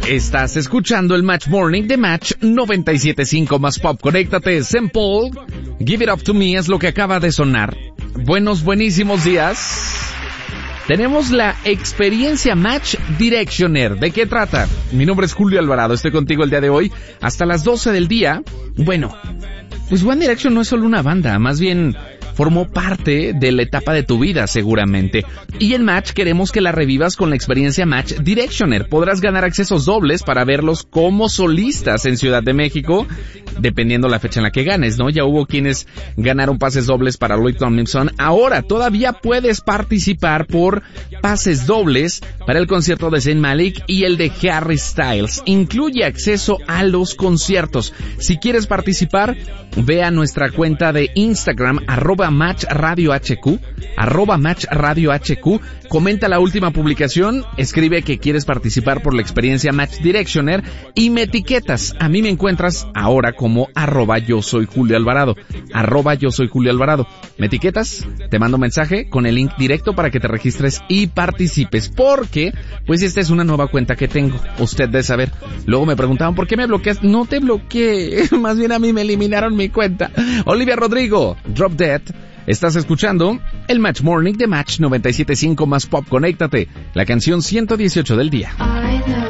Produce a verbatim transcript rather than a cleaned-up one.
Estás escuchando el Match Morning de Match noventa y siete punto cinco más Pop. Conéctate, Saint Paul. Give It Up To Me es lo que acaba de sonar. Buenos, buenísimos días. Tenemos la experiencia Match Directioner. ¿De qué trata? Mi nombre es Julio Alvarado. Estoy contigo el día de hoy hasta las doce del día. Bueno, pues One Direction no es solo una banda, más bien formó parte de la etapa de tu vida seguramente. Y en Match queremos que la revivas con la experiencia Match Directioner. Podrás ganar accesos dobles para verlos como solistas en Ciudad de México, dependiendo la fecha en la que ganes, ¿no? Ya hubo quienes ganaron pases dobles para Lloyd Tomlinson. Ahora todavía puedes participar por pases dobles para el concierto de Zayn Malik y el de Harry Styles. Incluye acceso a los conciertos. Si quieres participar, ve a nuestra cuenta de Instagram, arroba Match Radio H Q, arroba Match Radio H Q, comenta la última publicación, escribe que quieres participar por la experiencia Match Directioner y me etiquetas. A mí me encuentras ahora como arroba yo soy Julio Alvarado, arroba yo soy Julio Alvarado. Me etiquetas, te mando mensaje con el link directo para que te registres y participes, porque pues esta es una nueva cuenta que tengo, usted debe saber. Luego me preguntaban, ¿por qué me bloqueas? No te bloqueé, más bien a mí me eliminaron mi cuenta. Olivia Rodrigo, Drop Dead. Estás escuchando el Match Morning de Match noventa y siete punto cinco más Pop. Conéctate, la canción ciento dieciocho del día.